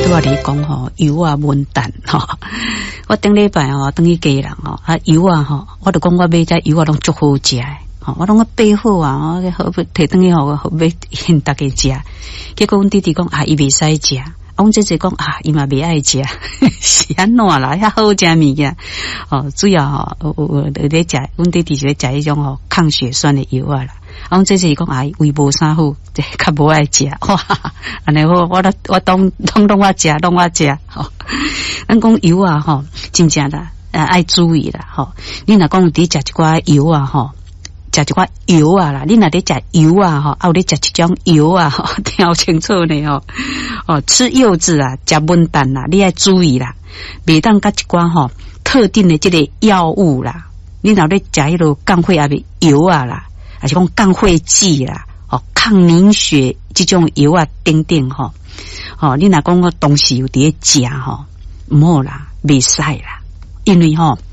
拄仔你讲吼，油啊文旦吼，我顶礼拜吼等于家人吼，油啊吼，我就讲我买这油啊拢足好食诶，吼，我拢个备好啊，好摕等于吼好要献大家食。结果阮弟弟讲伊袂使食，阮姐姐讲伊嘛袂爱食，是安怎啦？遐好食物件，主要吼有咧食，阮弟弟就咧食迄种吼抗血栓的油啊啦。阮姐姐讲胃无啥好，这较无爱食，哇！安尼我当我食，拢我食吼。咱讲油啊吼，真正啦，爱注意啦吼。你若讲伫食一寡油啊吼，食一寡油啊啦，你若伫食油啊吼，有咧食一种油啊吼，听清楚呢吼。吃柚子啊，食文旦啦，你要注意啦，袂当甲一寡吼特定的这个药物啦，你若咧食迄落降血压的油啊啦。还是讲降血剂啦，抗凝血这种油啊，等等吼，你若讲我当时有伫咧食吼，唔好啦，袂使啦，因为吼